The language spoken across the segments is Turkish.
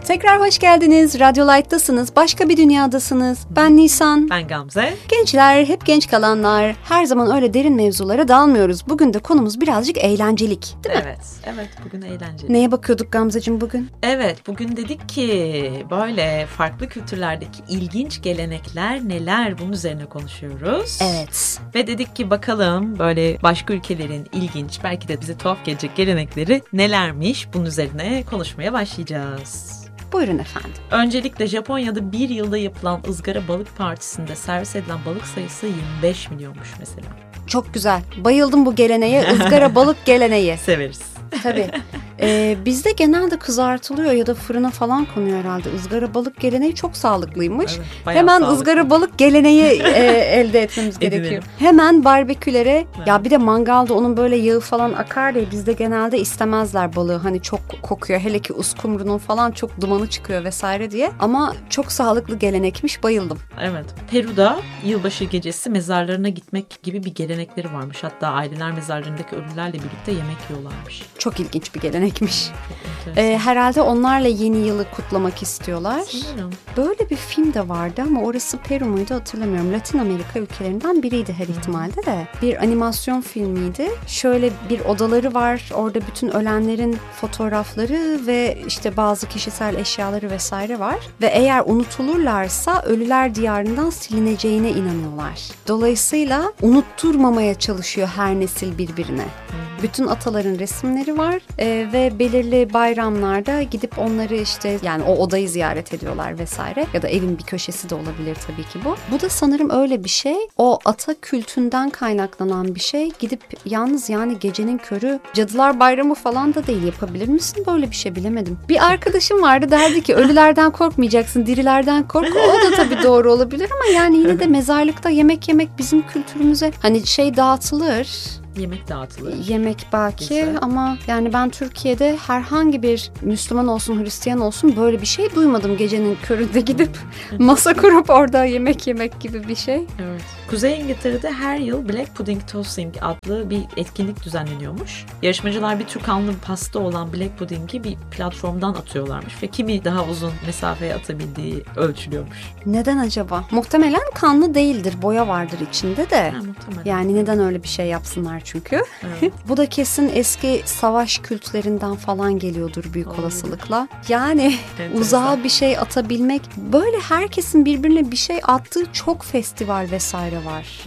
Tekrar hoş geldiniz. Radyo Light'tasınız. Başka bir dünyadasınız. Ben Nisan. Ben Gamze. Gençler, hep genç kalanlar. Her zaman öyle derin mevzulara dalmıyoruz. Bugün de konumuz birazcık eğlencelik, değil mi? Evet. Bugün eğlenceli. Neye bakıyorduk Gamzeciğim bugün? Evet, bugün dedik ki böyle farklı kültürlerdeki ilginç gelenekler neler, bunun üzerine konuşuyoruz. Evet. Ve dedik ki bakalım böyle başka ülkelerin ilginç, belki de bize tuhaf gelecek gelenekleri nelermiş, bunun üzerine konuşmaya başlayacağız. Buyurun efendim. Öncelikle Japonya'da bir yılda yapılan ızgara balık partisinde servis edilen balık sayısı 25 milyonmuş mesela. Çok güzel. Bayıldım bu geleneğe. Izgara balık geleneği. Severiz. Tabii. Bizde genelde kızartılıyor ya da fırına falan konuyor herhalde. Izgara balık geleneği çok sağlıklıymış. Evet, hemen sağlıklı. Izgara balık geleneği elde etmemiz gerekiyor. Hemen barbekülere ya bir de mangalda onun böyle yağı falan akar diye bizde genelde istemezler balığı. Hani çok kokuyor. Hele ki uskumrunun falan çok dumanı çıkıyor vesaire diye. Ama çok sağlıklı gelenekmiş. Bayıldım. Evet. Peru'da yılbaşı gecesi mezarlarına gitmek gibi bir gelenekleri varmış. Hatta aileler mezarlarındaki ölülerle birlikte yemek yiyorlarmış. Çok ilginç bir gelenekmiş. Çok Herhalde onlarla yeni yılı kutlamak istiyorlar. Sanırım. Böyle bir film de vardı ama orası Peru muydu hatırlamıyorum. Latin Amerika ülkelerinden biriydi her ihtimalde de. Bir animasyon filmiydi. Şöyle bir odaları var. Orada bütün ölenlerin fotoğrafları ve işte bazı kişisel eşyaları vesaire var. Ve eğer unutulurlarsa ölüler diyarından silineceğine inanıyorlar. Dolayısıyla unutturmamaya çalışıyor her nesil birbirine. Bütün ataların resimleri var ve belirli bayramlarda gidip onları işte yani o odayı ziyaret ediyorlar vesaire ya da evin bir köşesi de olabilir tabii ki bu. Bu da sanırım öyle bir şey. O ata kültünden kaynaklanan bir şey. Gidip yalnız yani gecenin körü Cadılar Bayramı falan da değil, yapabilir misin böyle bir şey bilemedim. Bir arkadaşım vardı derdi ki ölülerden korkmayacaksın, dirilerden kork. O da tabii doğru olabilir ama yani yine de mezarlıkta yemek yemek bizim kültürümüze hani dağıtılır. Yemek dağıtılır. Yemek belki Güzel. ama yani ben Türkiye'de herhangi bir Müslüman olsun Hristiyan olsun böyle bir şey duymadım. Gecenin köründe gidip masa kurup orada yemek yemek gibi bir şey. Evet. Kuzey İngiltere'de her yıl Black Pudding Toasting adlı bir etkinlik düzenleniyormuş. Yarışmacılar bir tür kanlı pasta olan Black Pudding'i bir platformdan atıyorlarmış ve kimi daha uzun mesafeye atabildiği ölçülüyormuş. Neden acaba? Muhtemelen kanlı değildir. Boya vardır içinde de. Muhtemelen. Yani neden öyle bir şey yapsınlar çünkü? Evet. Bu da kesin eski savaş kültlerinden falan geliyordur büyük olasılıkla. Yani Enteresan. uzağa bir şey atabilmek, böyle herkesin birbirine bir şey attığı çok festival vesaire var.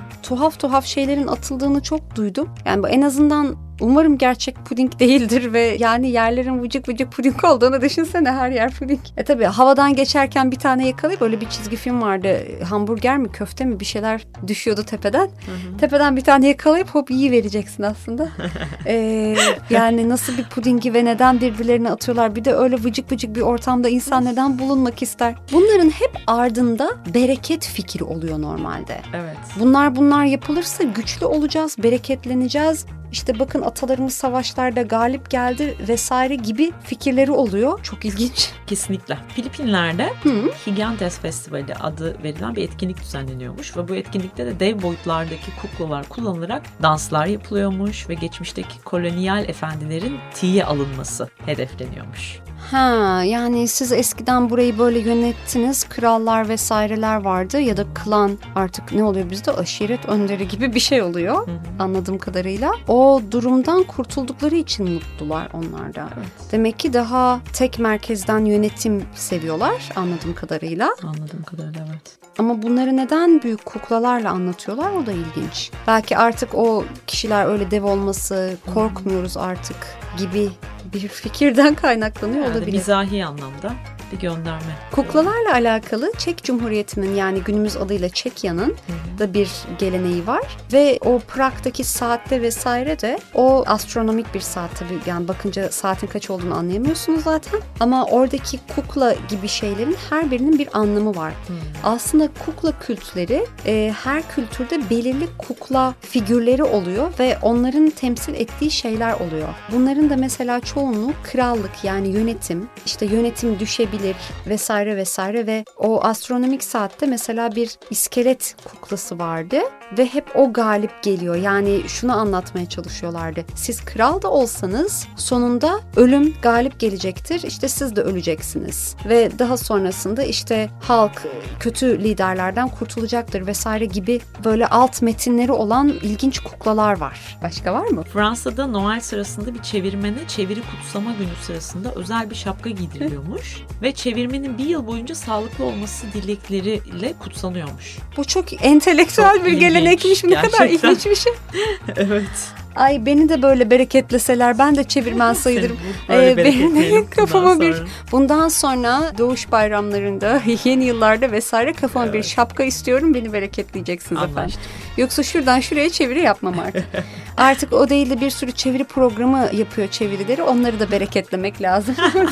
Tuhaf şeylerin atıldığını çok duydum. Yani en azından umarım gerçek puding değildir ve yani yerlerin vıcık vıcık puding olduğunu düşünsene, her yer puding. Tabii havadan geçerken bir tane yakalayıp öyle bir çizgi film vardı. Hamburger mi köfte mi bir şeyler düşüyordu tepeden. Tepeden bir tane yakalayıp hop yiyivereceksin aslında. Yani nasıl bir pudingi ve neden birbirlerine atıyorlar? Bir de öyle vıcık vıcık bir ortamda insan neden bulunmak ister? Bunların hep ardında bereket fikri oluyor normalde. Evet. Bunlar yapılırsa güçlü olacağız, bereketleneceğiz. İşte bakın atalarımız savaşlarda galip geldi vesaire gibi fikirleri oluyor. Çok ilginç. Kesinlikle. Filipinler'de Gigantes Festivali adı verilen bir etkinlik düzenleniyormuş ve bu etkinlikte de dev boyutlardaki kuklalar kullanılarak danslar yapılıyormuş ve geçmişteki kolonyal efendilerin tiye alınması hedefleniyormuş. Yani siz eskiden burayı böyle yönettiniz, krallar vesaireler vardı ya da klan, artık ne oluyor bizde, aşiret önderi gibi bir şey oluyor anladığım kadarıyla. O durumdan kurtuldukları için mutlular onlar da. Evet. Demek ki daha tek merkezden yönetim seviyorlar anladığım kadarıyla. Anladığım kadarıyla evet. Ama bunları neden büyük kuklalarla anlatıyorlar, o da ilginç. Belki artık o kişiler öyle dev olması, korkmuyoruz artık gibi bir fikirden kaynaklanıyor Yani olabilir. mizahi anlamda bir gönderme. Kuklalarla alakalı Çek Cumhuriyeti'nin, yani günümüz adıyla Çekya'nın da bir geleneği var. Ve o Prag'daki saatte vesaire de o astronomik bir saat tabii, yani bakınca saatin kaç olduğunu anlayamıyorsunuz zaten. Ama oradaki kukla gibi şeylerin her birinin bir anlamı var. Aslında kukla kültleri her kültürde belirli kukla figürleri oluyor ve onların temsil ettiği şeyler oluyor. Bunların da mesela çoğunluğu krallık, yani yönetim, işte yönetim düşebilir bilir vesaire vesaire ve o astronomik saatte mesela bir iskelet kuklası vardı ve hep o galip geliyor. Yani şunu anlatmaya çalışıyorlardı. Siz kral da olsanız sonunda ölüm galip gelecektir. İşte siz de öleceksiniz. Ve daha sonrasında işte halk kötü liderlerden kurtulacaktır vesaire gibi böyle alt metinleri olan ilginç kuklalar var. Başka var mı? Fransa'da Noel sırasında bir çevirmene çeviri kutsama günü sırasında özel bir şapka giydiriliyormuş ve çevirmenin bir yıl boyunca sağlıklı olması dilekleriyle kutsanıyormuş. Bu çok entelektüel bir gelenekmiş. Ne kadar ilginç bir şey. Evet. Ay beni de böyle bereketleseler ben de çevirmen sayılırım. Benim kafama bundan sonra doğuş bayramlarında, yeni yıllarda vesaire kafama bir şapka istiyorum. Beni bereketleyeceksiniz efendim. Yoksa şuradan şuraya çeviri yapmam artık. Artık o değil de bir sürü çeviri programı yapıyor çevirileri. Onları da bereketlemek lazım.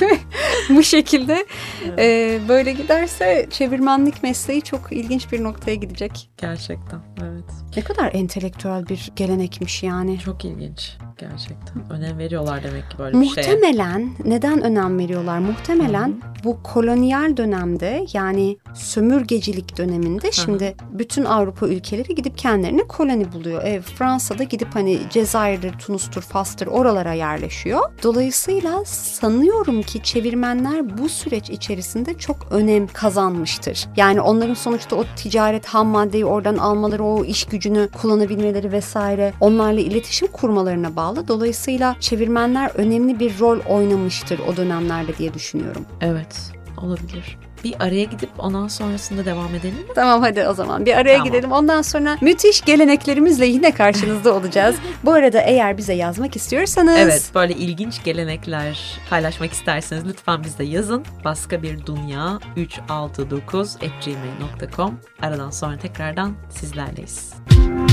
Bu şekilde böyle giderse çevirmenlik mesleği çok ilginç bir noktaya gidecek. Gerçekten evet. Ne kadar entelektüel bir gelenekmiş yani. Çok ilginç gerçekten. Önem veriyorlar demek ki böyle Muhtemelen, bir şeye. Muhtemelen neden önem veriyorlar? Muhtemelen bu kolonyal dönemde yani sömürgecilik döneminde şimdi bütün Avrupa ülkeleri gidip kendilerine koloni buluyor. Fransa'da gidip hani Cezayir'dir, Tunus'tur, Fas'tır oralara yerleşiyor. Dolayısıyla sanıyorum ki çevirmenler bu süreç içerisinde çok önem kazanmıştır. Yani onların sonuçta o ticaret ham maddeyi oradan almaları, o iş gücünü kullanabilmeleri vesaire onlarla iletişim kurmalarına bağlı. Dolayısıyla çevirmenler önemli bir rol oynamıştır o dönemlerde diye düşünüyorum. Evet, olabilir. Bir araya gidip ondan sonrasında devam edelim mi? Tamam hadi o zaman bir araya gidelim. Ondan sonra müthiş geleneklerimizle yine karşınızda olacağız. Bu arada eğer bize yazmak istiyorsanız... Evet, böyle ilginç gelenekler paylaşmak isterseniz lütfen bize yazın. Baskabirdünya369@gmail.com. Aradan sonra tekrardan sizlerleyiz.